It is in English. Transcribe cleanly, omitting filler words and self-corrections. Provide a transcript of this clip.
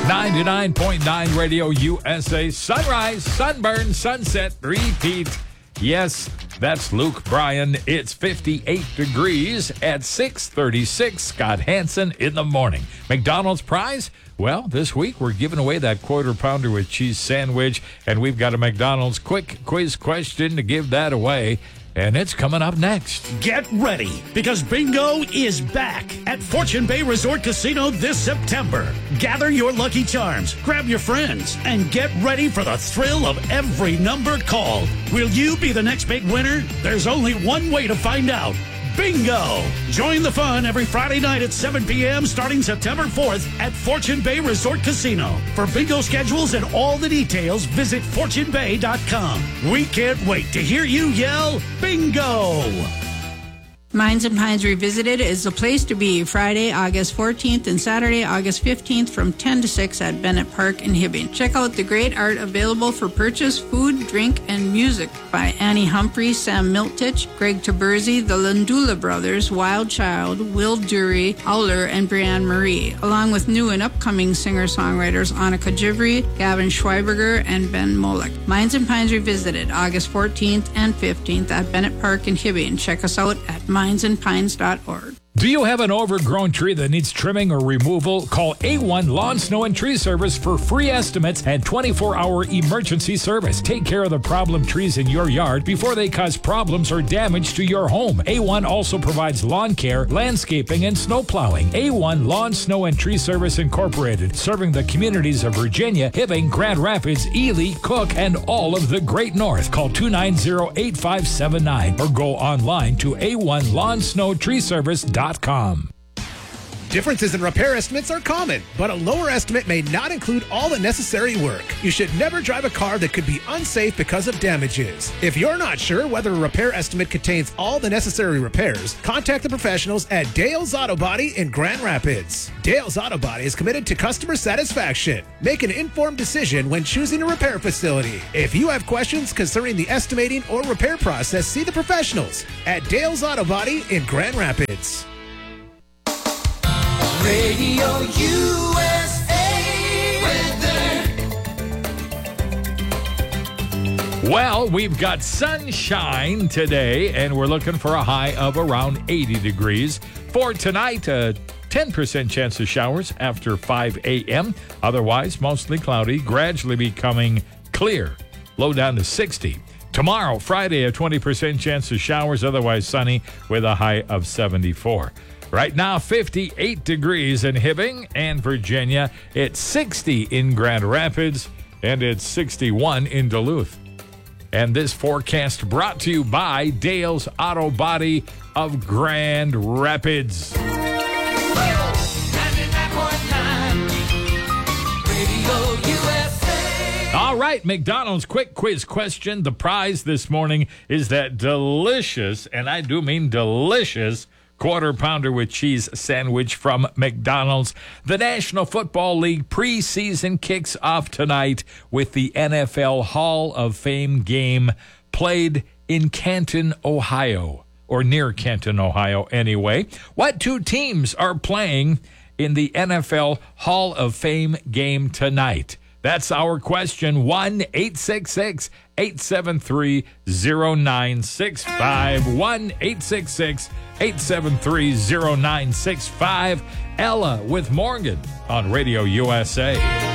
99.9 Radio USA. Sunrise, sunburn, sunset, repeat. Yes, that's Luke Bryan. It's 58 degrees at 6:36. Scott Hansen in the morning. McDonald's prize? Well, this week we're giving away that quarter pounder with cheese sandwich, and we've got a McDonald's quick quiz question to give that away. And it's coming up next. Get ready, because bingo is back at Fortune Bay Resort Casino this September. Gather your lucky charms, grab your friends, and get ready for the thrill of every number called. Will you be the next big winner? There's only one way to find out. Bingo! Join the fun every Friday night at 7 p.m. starting September 4th at Fortune Bay Resort Casino. For bingo schedules and all the details, visit FortuneBay.com. We can't wait to hear you yell, Bingo! Mines and Pines Revisited is the place to be Friday, August 14th and Saturday, August 15th from 10 to 6 at Bennett Park in Hibbing. Check out the great art available for purchase, food, drink, and music by Annie Humphrey, Sam Miltich, Greg Taberzi, the Landula Brothers, Wild Child, Will Dury, Howler, and Brianne Marie, along with new and upcoming singer-songwriters Annika Jivry, Gavin Schweiberger, and Ben Molek. Mines and Pines Revisited, August 14th and 15th at Bennett Park in Hibbing. Check us out at minesandpines.org. Do you have an overgrown tree that needs trimming or removal? Call A1 Lawn, Snow, and Tree Service for free estimates and 24-hour emergency service. Take care of the problem trees in your yard before they cause problems or damage to your home. A1 also provides lawn care, landscaping, and snow plowing. A1 Lawn, Snow, and Tree Service Incorporated, serving the communities of Virginia, Hibbing, Grand Rapids, Ely, Cook, and all of the Great North. Call 290-8579 or go online to a1lawnsnowtreeservice.com. Differences in repair estimates are common, but a lower estimate may not include all the necessary work. You should never drive a car that could be unsafe because of damages. If you're not sure whether a repair estimate contains all the necessary repairs, contact the professionals at Dale's Auto Body in Grand Rapids. Dale's Auto Body is committed to customer satisfaction. Make an informed decision when choosing a repair facility. If you have questions concerning the estimating or repair process, see the professionals at Dale's Auto Body in Grand Rapids. Radio USA weather. Well, we've got sunshine today, and we're looking for a high of around 80 degrees. For tonight, a 10% chance of showers after 5 a.m. Otherwise, mostly cloudy, gradually becoming clear. Low down to 60. Tomorrow, Friday, a 20% chance of showers, otherwise sunny with a high of 74. Right now, 58 degrees in Hibbing and Virginia. It's 60 in Grand Rapids, and it's 61 in Duluth. And this forecast brought to you by Dale's Auto Body of Grand Rapids. 99.9 Radio USA. All right, McDonald's quick quiz question. The prize this morning is that delicious, and I do mean delicious, quarter pounder with cheese sandwich from McDonald's. The National Football League preseason kicks off tonight with the NFL Hall of Fame game played in Canton, Ohio, or near Canton, Ohio anyway. What two teams are playing in the NFL Hall of Fame game tonight? That's our question. 1-866-873-0965. 1-866-873-0965. Ella with Morgan on Radio USA.